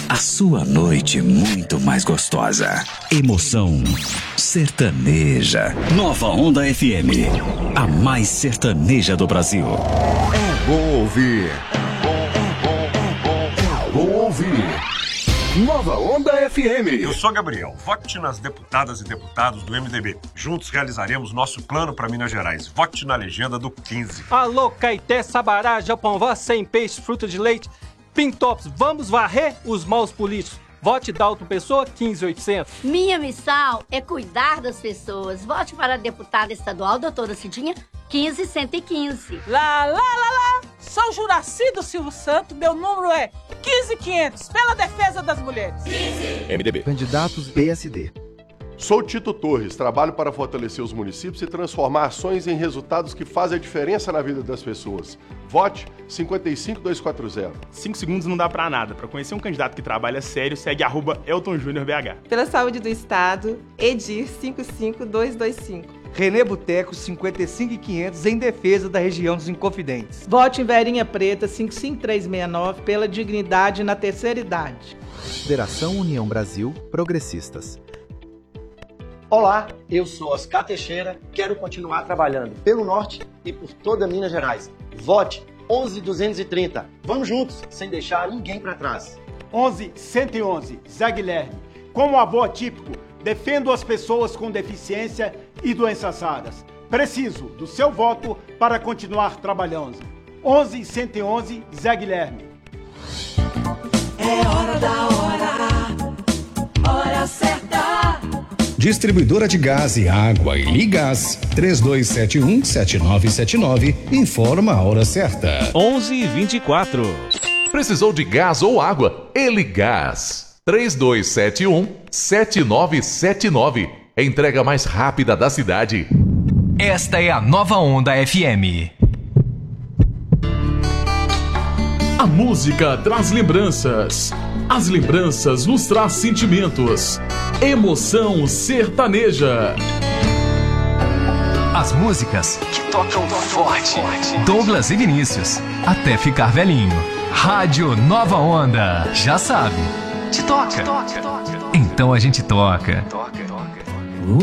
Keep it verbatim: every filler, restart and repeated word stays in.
a sua noite muito mais gostosa. Emoção sertaneja. Nova Onda F M, a mais sertaneja do Brasil. É bom ouvir. É bom ouvir. Nova Onda F M. Eu sou Gabriel. Vote nas deputadas e deputados do M D B. Juntos realizaremos nosso plano para Minas Gerais. Vote na legenda do quinze. Alô, Caeté, Sabará, Japão, sem peixe, fruta de leite, Pintops, vamos varrer os maus políticos. Vote Dalton Pessoa, quinze mil e oitocentos. Minha missão é cuidar das pessoas. Vote para a deputada estadual, doutora Cidinha, quinze mil cento e quinze. Lá, lá, lá, lá. Sou Juraci do Silvio Santos, meu número é quinze mil e quinhentos, pela defesa das mulheres. quinze. M D B. Candidatos P S D. Sou Tito Torres, trabalho para fortalecer os municípios e transformar ações em resultados que fazem a diferença na vida das pessoas. Vote cinco cinco dois quatro zero. Cinco segundos não dá pra nada. Pra conhecer um candidato que trabalha sério, segue arroba Elton Júnior B H. Pela saúde do Estado, Edir cinco cinco dois dois cinco. René Boteco, cinquenta e cinco mil e quinhentos, em defesa da região dos Inconfidentes. Vote em Verinha Preta, cinco cinco três seis nove, pela dignidade na terceira idade. Federação União Brasil Progressistas. Olá, eu sou Oscar Teixeira, quero continuar trabalhando pelo Norte e por toda Minas Gerais. Vote onze mil duzentos e trinta. Vamos juntos, sem deixar ninguém para trás. onze cento e onze, Zé Guilherme. Como avô atípico, defendo as pessoas com deficiência e doenças raras. Preciso do seu voto para continuar trabalhando. onze cento e onze, Zé Guilherme. É hora da hora, hora certa. Distribuidora de Gás e Água e Ligás, três dois sete um, sete nove sete nove, informa a hora certa. onze e vinte e quatro. Precisou de gás ou água? Eligás, três dois sete um, sete nove sete nove. Entrega mais rápida da cidade. Esta é a Nova Onda F M. A música traz lembranças. As lembranças nos traz sentimentos. Emoção sertaneja. As músicas que tocam forte. Douglas e Vinícius, até ficar velhinho. Rádio Nova Onda, já sabe, te toca. Então a gente toca.